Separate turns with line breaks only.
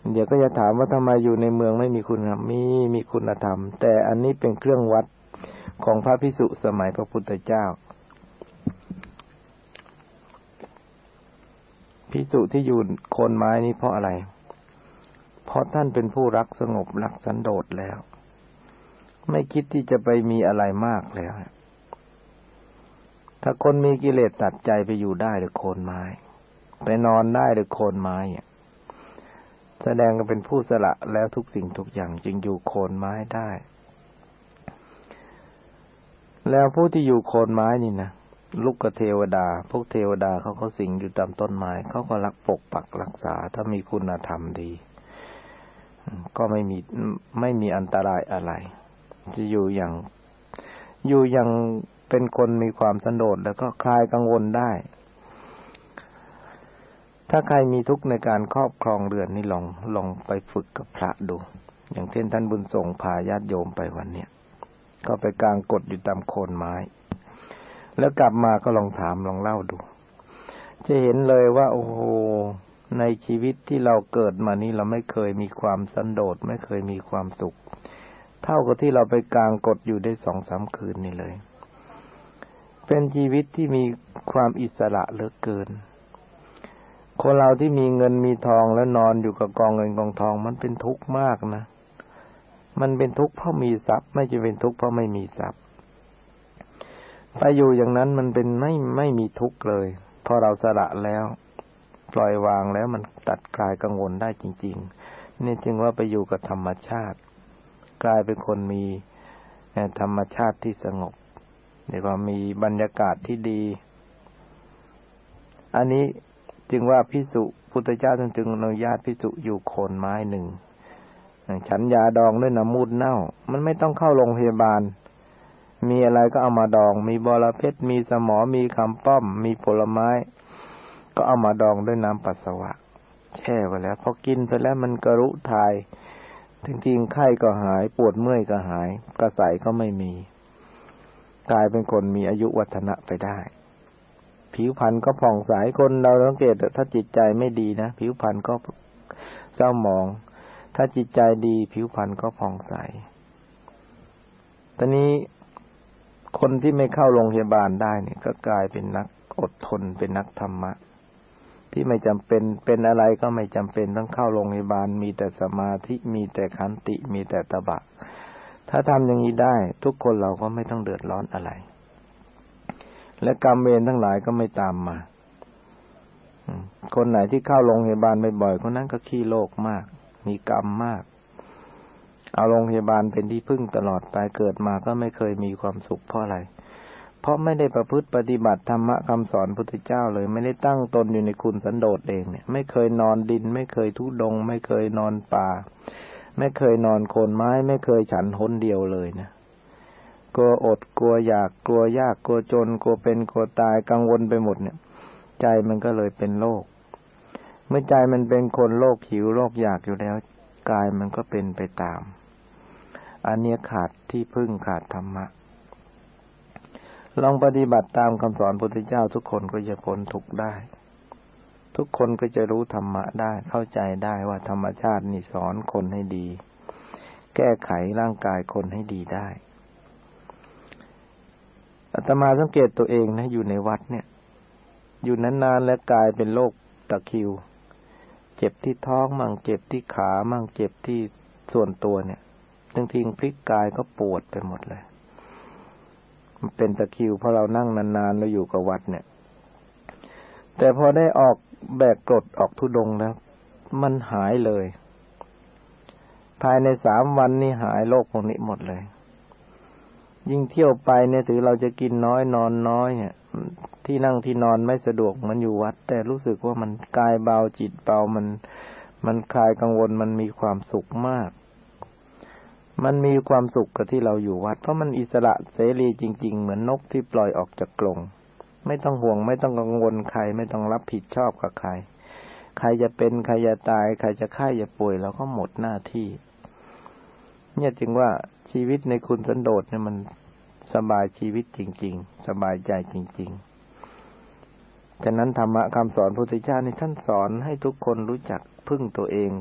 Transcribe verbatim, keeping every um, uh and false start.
เดี๋ยวก็จะถามว่าทำไมอยู่ในเมืองไม่มีคุณธรรมมีมีคุณธรรมแต่อันนี้เป็นเครื่องวัดของพระภิกษุสมัยพระพุทธเจ้าภิกษุที่อยู่โคนไม้นี้เพราะอะไรเพราะท่านเป็นผู้รักสงบรักสันโดษแล้วไม่คิดที่จะไปมีอะไรมากแล้วถ้าคนมีกิเลสตัดใจไปอยู่ได้หรือโคนไม้ไปนอนได้หรือโคนไม้แสดงว่าเป็นผู้สละแล้วทุกสิ่งทุกอย่างจึงอยู่โคนไม้ได้แล้วผู้ที่อยู่โคนไม้นี่นะลูกเทวดาพวกเทวดาเขาก็สิงอยู่ตามต้นไม้เขาก็รักปกปักรักษาถ้ามีคุณธรรมดีก็ไม่มีไม่มีอันตรายอะไรจะอยู่อย่างอยู่อย่างเป็นคนมีความสันโดษแล้วก็คลายกังวลได้ถ้าใครมีทุกข์ในการครอบครองเรือนนี่ลองลองไปฝึกกับพระดูอย่างเช่นท่านบุญส่งพาญาติโยมไปวันเนี้ยก็ไปกางกฎอยู่ตามโคนไม้แล้วกลับมาก็ลองถามลองเล่าดูจะเห็นเลยว่าโอ้โหในชีวิตที่เราเกิดมานี้เราไม่เคยมีความสันโดษไม่เคยมีความสุขเท่ากับที่เราไปกางกฎอยู่ได้สองสามคืนนี่เลยเป็นชีวิตที่มีความอิสระเหลือเกินคนเราที่มีเงินมีทองแล้วนอนอยู่กับกองเงินกองทองมันเป็นทุกข์มากนะมันเป็นทุกข์เพราะมีทรัพย์ไม่ใช่เป็นทุกข์เพราะไม่มีทรัพย์ไปอยู่อย่างนั้นมันเป็นไม่ไม่มีทุกข์เลยพอเราสละแล้วปล่อยวางแล้วมันตัดคลายกังวลได้จริงๆนี่จึงว่าไปอยู่กับธรรมชาติกลายเป็นคนมีธรรมชาติที่สงบเรียกว่ามีบรรยากาศที่ดีอันนี้จึงว่าภิกษุพุทธเจ้าจึงอนุญาตภิกษุอยู่โคนไม้หนึ่งฉันยาดองด้วยน้ำมูดเน่ามันไม่ต้องเข้าโรงพยาบาลมีอะไรก็เอามาดองมีบอระเพ็ดมีสมอมีคำป้อมมีผลไม้ก็เอามาดองด้วยน้ำปัสสาวะแช่ไว้แล้วพอกินไปแล้วมันกรุถ่ายจริงๆไข้ก็หายปวดเมื่อยก็หายกระส่ายก็ไม่มีกลายเป็นคนมีอายุวัฒนะไปได้ผิวพรรณก็ผ่องใสคนเราสังเกตถ้าจิตใจไม่ดีนะผิวพรรณก็เศร้าหมองถ้าจิตใจดีผิวพรรณก็ผ่องใสตอนนี้คนที่ไม่เข้าโรงพยาบาลได้เนี่ยก็กลายเป็นนักอดทนเป็นนักธรรมะที่ไม่จำเป็นเป็นอะไรก็ไม่จำเป็นต้องเข้าโรงพยาบาลมีแต่สมาธิมีแต่ขันติมีแต่ตบะถ้าทำอย่างนี้ได้ทุกคนเราก็ไม่ต้องเดือดร้อนอะไรและกรรมเวรทั้งหลายก็ไม่ตามมาคนไหนที่เข้าโรงพยาบาลบ่อยๆคนนั้นก็ขี้โลกมากมีกรรมมากเอาโรงพยาบาลเป็นที่พึ่งตลอดไปเกิดมาก็ไม่เคยมีความสุขเพราะอะไรเพราะไม่ได้ประพฤติปฏิบัติธรรมะคำสอนพุทธเจ้าเลยไม่ได้ตั้งตนอยู่ในคุณสันโดษเองเนี่ยไม่เคยนอนดินไม่เคยทุดงไม่เคยนอนป่าไม่เคยนอนโคนไม้ไม่เคยฉันหนเดียวเลยนะกลัวอดกลัวอยากกลัวยากกลัวจนกลัวเป็นกลัวตายกังวลไปหมดเนี่ยใจมันก็เลยเป็นโรคเมื่อใจมันเป็นคนโรคหิวโรคอยากอยู่แล้วกายมันก็เป็นไปตามอันนี้ขาดที่พึ่งขาดธรรมะลองปฏิบัติตามคำสอนพุทธเจ้าทุกคนก็จะพ้นทุกข์ได้ทุกคนก็จะรู้ธรรมะได้เข้าใจได้ว่าธรรมชาตินี่สอนคนให้ดีแก้ไขร่างกายคนให้ดีได้อาตมาสังเกตตัวเองนะอยู่ในวัดเนี่ยอยู่นานๆแล้วกลายเป็นโรคตะคริวเจ็บที่ท้องมั่งเจ็บที่ขามั่งเจ็บที่ส่วนตัวเนี่ยบางทีพลิกกายก็ปวดไปหมดเลยมันเป็นตะคริวเพราะเรานั่งนานๆเราอยู่กับวัดเนี่ยแต่พอได้ออกแบกกรดออกธุดงค์แล้วมันหายเลยภายในสามวันนี่หายโรคพวกนี้หมดเลยยิ่งเที่ยวไปเนี่ยถือเราจะกินน้อยนอนน้อยเนี่ยที่นั่งที่นอนไม่สะดวกเหมือนอยู่วัดแต่รู้สึกว่ามันกายเบาจิตเบามันมันคลายกังวลมันมีความสุขมากมันมีความสุขกับที่เราอยู่วัดเพราะมันอิสระเสรีจริงๆเหมือนนกที่ปล่อยออกจากกรงไม่ต้องห่วงไม่ต้องกังวลใครไม่ต้องรับผิดชอบกับใครใครจะเป็นใครจะตายใครจะไข้จะป่วยเราก็หมดหน้าที่เนี่ยจึงว่าชีวิตในคุณสันโดษเนี่ยมันสบายชีวิตจริงๆสบายใจจริงๆฉะนั้นธรรมะคำสอนพุทธเจ้านี่ท่านสอนให้ทุกคนรู้จักพึ่งตัวเอง